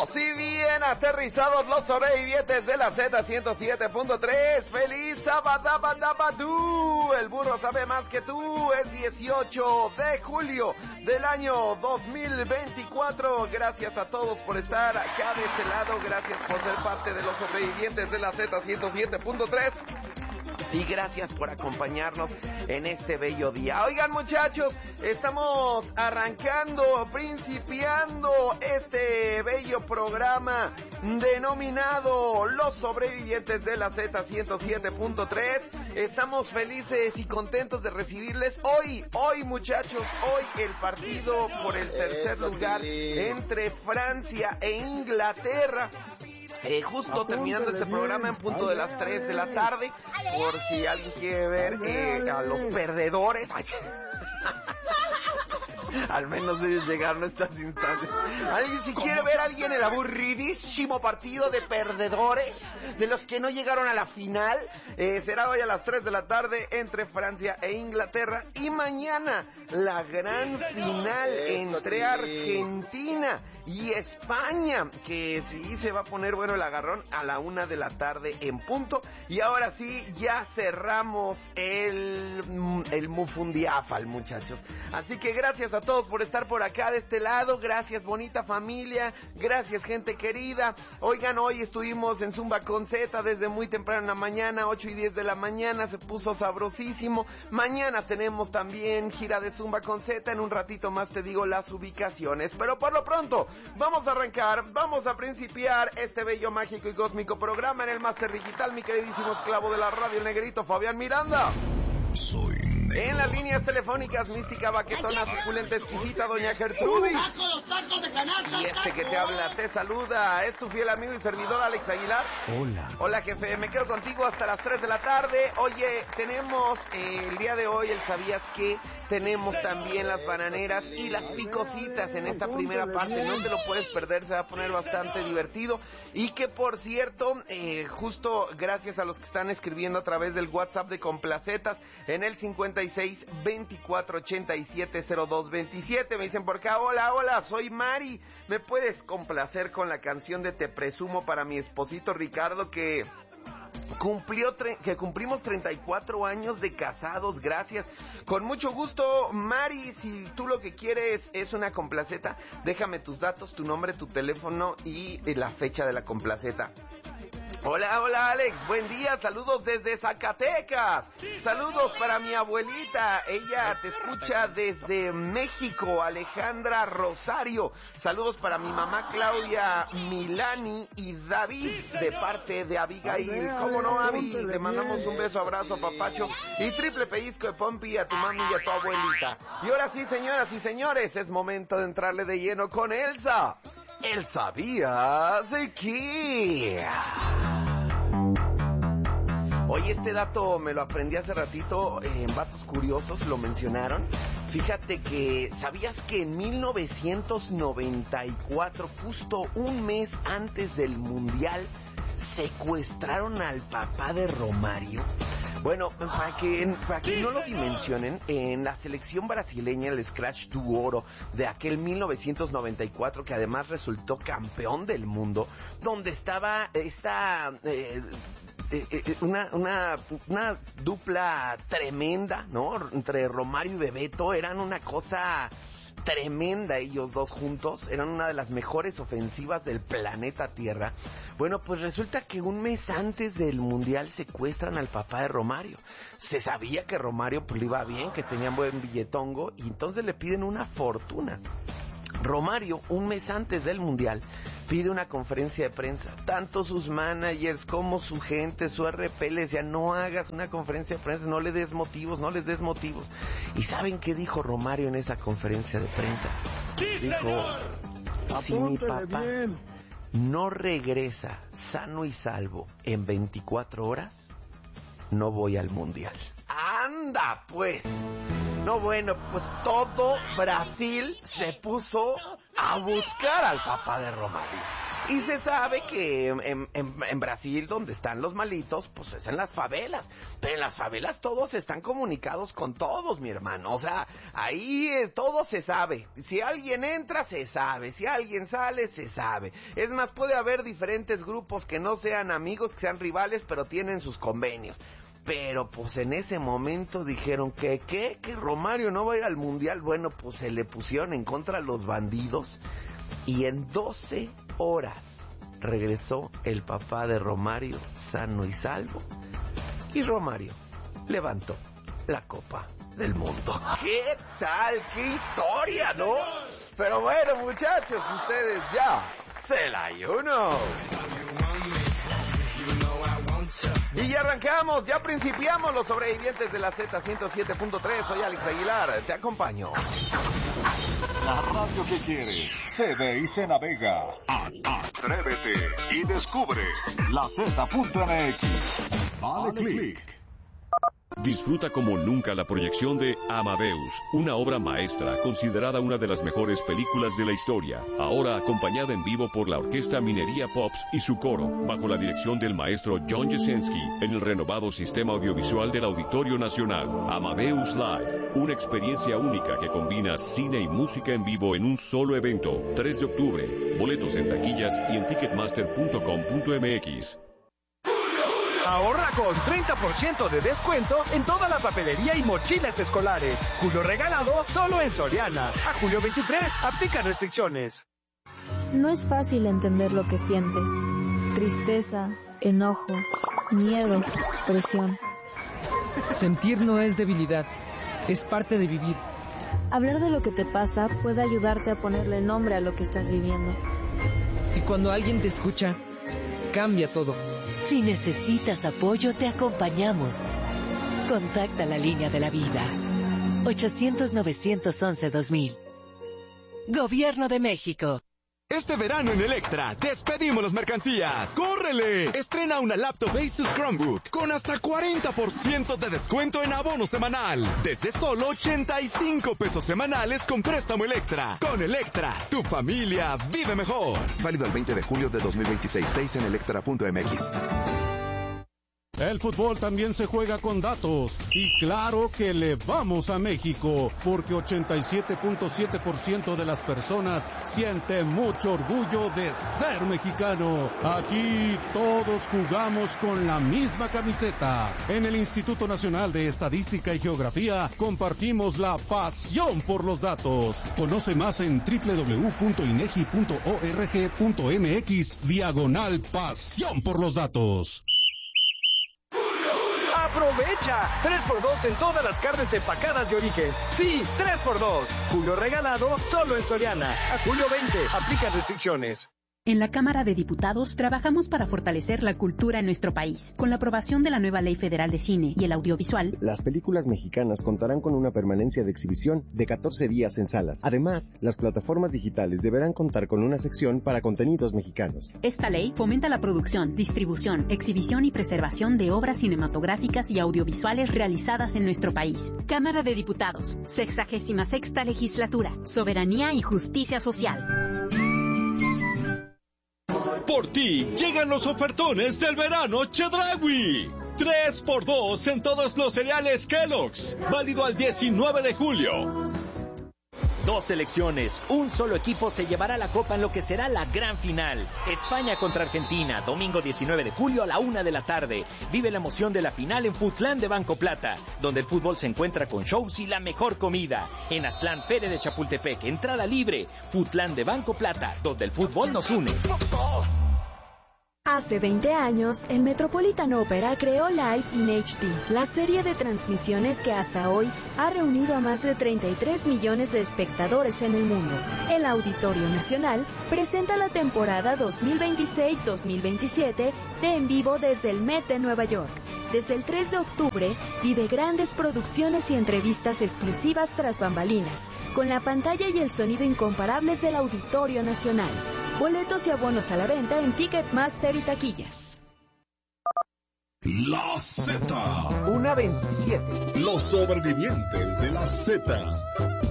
Sí, bien aterrizados los sobrevivientes de la Z107.3. ¡Feliz Sabadabadabadú! El burro sabe más que tú. Es 18 de julio del año 2024. Gracias a todos por estar acá de este lado. Gracias por ser parte de los sobrevivientes de la Z107.3. Y gracias por acompañarnos en este bello día. Oigan, muchachos, estamos principiando este bello programa denominado Los Sobrevivientes de la Z107.3. Estamos felices y contentos de recibirles hoy muchachos, hoy el partido por el tercer lugar entre Francia e Inglaterra. Justo terminando este programa en punto de las 3 de la tarde, por si alguien quiere ver a los perdedores. Al menos ellos llegaron a estas instancias. ¿Alguien si quiere ver a alguien el aburridísimo partido de perdedores, de los que no llegaron a la final? Será hoy a las 3 de la tarde entre Francia e Inglaterra. Y mañana la gran final entre Argentina y España, que sí se va a poner bueno el agarrón a la 1 de la tarde en punto. Y ahora sí, ya cerramos el Mufundiafal, muchachos. Así que gracias a todos por estar por acá de este lado. Gracias, bonita familia. Gracias, gente querida. Oigan, hoy estuvimos en Zumba con Z desde muy temprano en la mañana, 8 y 10 de la mañana. Se puso sabrosísimo. Mañana tenemos también gira de Zumba con Z. En un ratito más te digo las ubicaciones. Pero por lo pronto, vamos a arrancar, vamos a principiar este bello, mágico y cósmico programa en el máster digital, mi queridísimo esclavo de la radio, el negrito Fabián Miranda. Soy negro. En las líneas telefónicas, mística, baquetona, suculenta, exquisita, doña Gertrudis. Y este que te habla, te saluda, es tu fiel amigo y servidor Alex Aguilar. Hola. Hola, jefe, me quedo contigo hasta las 3 de la tarde. Oye, tenemos el día de hoy, ¿sabías que? Tenemos también las bananeras y las picositas en esta primera parte. No te lo puedes perder, se va a poner bastante divertido. Y que, por cierto, justo gracias a los que están escribiendo a través del WhatsApp de Complacetas en el 56 24 87 02 27. Me dicen por acá, hola, soy Mari. ¿Me puedes complacer con la canción de Te Presumo para mi esposito Ricardo que cumplimos 34 años de casados? Gracias. Con mucho gusto, Mari. Si tú lo que quieres es una complaceta, déjame tus datos, tu nombre, tu teléfono y la fecha de la complaceta. Hola Alex, buen día, saludos desde Zacatecas, saludos para mi abuelita, ella te escucha desde México, Alejandra Rosario, saludos para mi mamá Claudia Milani y David de parte de Abigail. ¿Cómo no, Abby? Te mandamos un beso, abrazo, papacho y triple pellizco de pompi a tu mami y a tu abuelita. Y ahora sí, señoras y señores, es momento de entrarle de lleno con Elsa. ¿El sabías de qué? Oye, este dato me lo aprendí hace ratito, en Vatos Curiosos lo mencionaron. Fíjate que, ¿sabías que en 1994, justo un mes antes del Mundial, secuestraron al papá de Romario? Bueno, para que no lo dimensionen, en la selección brasileña, el Scratch du Oro de aquel 1994, que además resultó campeón del mundo, donde estaba una dupla tremenda, ¿no? Entre Romario y Bebeto, eran una cosa tremenda ellos dos juntos, eran una de las mejores ofensivas del planeta Tierra. Bueno, pues resulta que un mes antes del Mundial secuestran al papá de Romario. Se sabía que Romario pues le iba bien, que tenía buen billetongo, y entonces le piden una fortuna. Romario, un mes antes del Mundial, pide una conferencia de prensa. Tanto sus managers como su gente, su RP le decían, no hagas una conferencia de prensa, no les des motivos. ¿Y saben qué dijo Romario en esa conferencia de prensa? Dijo, si mi papá no regresa sano y salvo en 24 horas, no voy al Mundial. ¡Anda, pues! No, bueno, pues todo Brasil se puso a buscar al papá de Romario. Y se sabe que en Brasil, donde están los malitos, pues es en las favelas. Pero en las favelas todos están comunicados con todos, mi hermano. O sea, ahí todo se sabe. Si alguien entra, se sabe. Si alguien sale, se sabe. Es más, puede haber diferentes grupos que no sean amigos, que sean rivales, pero tienen sus convenios. Pero pues en ese momento dijeron que Romario no va a ir al Mundial. Bueno, pues se le pusieron en contra a los bandidos. Y en 12 horas regresó el papá de Romario sano y salvo. Y Romario levantó la Copa del Mundo. ¿Qué tal? ¡Qué historia!, ¿no? Pero bueno, muchachos, ustedes ya se la uno. Y ya arrancamos, ya principiamos los sobrevivientes de la Z107.3. Soy Alex Aguilar, te acompaño. La radio que quieres se ve y se navega. Atrévete y descubre la Z.mx. Dale click. Disfruta como nunca la proyección de Amadeus, una obra maestra considerada una de las mejores películas de la historia, ahora acompañada en vivo por la Orquesta Minería Pops y su coro, bajo la dirección del maestro John Jasenski, en el renovado sistema audiovisual del Auditorio Nacional. Amadeus Live, una experiencia única que combina cine y música en vivo en un solo evento. 3 de octubre, boletos en taquillas y en ticketmaster.com.mx. Ahorra con 30% de descuento en toda la papelería y mochilas escolares. Julio regalado solo en Soriana. A julio 23, aplica restricciones. No es fácil entender lo que sientes. Tristeza, enojo, miedo, presión. Sentir no es debilidad, es parte de vivir. Hablar de lo que te pasa puede ayudarte a ponerle nombre a lo que estás viviendo. Y cuando alguien te escucha, cambia todo. Si necesitas apoyo, te acompañamos. Contacta la línea de la vida. 800-911-2000. Gobierno de México. Este verano en Electra, despedimos las mercancías. ¡Córrele! Estrena una laptop Asus Chromebook con hasta 40% de descuento en abono semanal. Desde solo 85 pesos semanales con préstamo Electra. Con Electra, tu familia vive mejor. Válido el 20 de julio de 2026. Days en electra.mx. El fútbol también se juega con datos, y claro que le vamos a México, porque 87.7% de las personas siente mucho orgullo de ser mexicano. Aquí todos jugamos con la misma camiseta. En el Instituto Nacional de Estadística y Geografía compartimos la pasión por los datos. Conoce más en www.inegi.org.mx/pasión por los datos. ¡Aprovecha! 3x2 en todas las carnes empacadas de origen. Sí, 3x2. Julio regalado solo en Soriana. A julio 20, aplica restricciones. En la Cámara de Diputados trabajamos para fortalecer la cultura en nuestro país. Con la aprobación de la nueva Ley Federal de Cine y el Audiovisual, las películas mexicanas contarán con una permanencia de exhibición de 14 días en salas. Además, las plataformas digitales deberán contar con una sección para contenidos mexicanos. Esta ley fomenta la producción, distribución, exhibición y preservación de obras cinematográficas y audiovisuales realizadas en nuestro país. Cámara de Diputados, 66ª Legislatura, Soberanía y Justicia Social. Por ti llegan los ofertones del verano Chedraui. 3x2 en todos los cereales Kellogg's. Válido al 19 de julio. 2 selecciones, un solo equipo se llevará la copa en lo que será la gran final. España contra Argentina, domingo 19 de julio a la 1 de la tarde. Vive la emoción de la final en Futlán de Banco Plata, donde el fútbol se encuentra con shows y la mejor comida. En Aztlán, Feria de Chapultepec, entrada libre. Futlán de Banco Plata, donde el fútbol nos une. Hace 20 años, el Metropolitan Opera creó Live in HD, la serie de transmisiones que hasta hoy ha reunido a más de 33 millones de espectadores en el mundo. El Auditorio Nacional presenta la temporada 2026-2027 de En Vivo desde el Met de Nueva York. Desde el 3 de octubre, vive grandes producciones y entrevistas exclusivas tras bambalinas, con la pantalla y el sonido incomparables del Auditorio Nacional. Boletos y abonos a la venta en Ticketmaster y taquillas. La Z. 1:27. Los sobrevivientes de la Z.